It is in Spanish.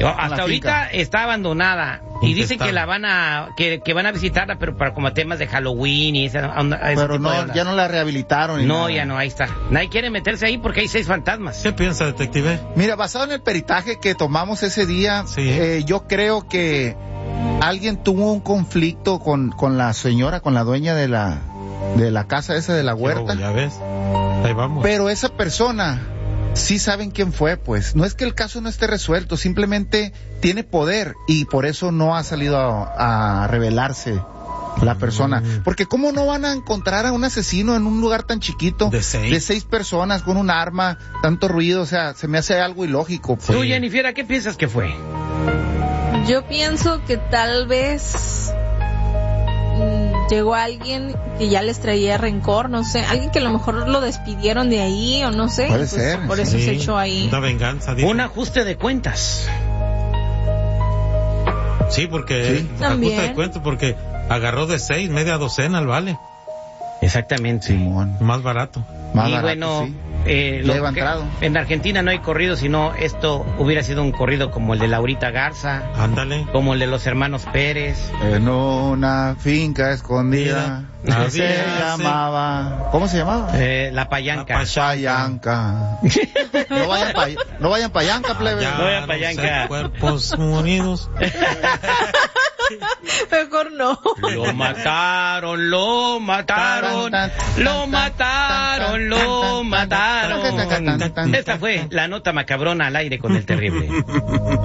Hasta ahorita está abandonada. Y dicen que la van a visitarla, pero para como temas de Halloween y esa onda. Pero no, ya no la rehabilitaron. No, ya no, ahí está. Nadie quiere meterse ahí porque hay 6 fantasmas. ¿Qué piensa, detective? Mira, basado en el peritaje que tomamos ese día, yo creo que alguien tuvo un conflicto con la señora, con la dueña de la casa esa de la huerta. Ya ves, ahí vamos. Pero esa persona, sí saben quién fue, pues. No es que el caso no esté resuelto, simplemente tiene poder y por eso no ha salido a revelarse la persona. Porque ¿cómo no van a encontrar a un asesino en un lugar tan chiquito? De 6 personas con un arma, tanto ruido, o sea, se me hace algo ilógico. Pues. Tú, Jennifer, ¿qué piensas que fue? Yo pienso que tal vez llegó alguien que ya les traía rencor, no sé, alguien que a lo mejor lo despidieron de ahí o no sé. Puede ser. Por eso se echó ahí. Una venganza. Un ajuste de cuentas. Sí, porque ajuste de cuentas porque agarró de 6, media docena al vale. Exactamente. Simón. Más barato. Más y barato, bueno, sí. En Argentina no hay corrido, sino esto hubiera sido un corrido como el de Laurita Garza. Ándale. Como el de los hermanos Pérez. En una finca escondida. Se llamaba. ¿Cómo se llamaba? La Payanca. La Payanca. No vayan Payanca, plebe. No vayan Payanca. Cuerpos unidos. Mejor no. Lo mataron, lo mataron, lo mataron, lo mataron. Esta fue la nota macabrona al aire con el terrible.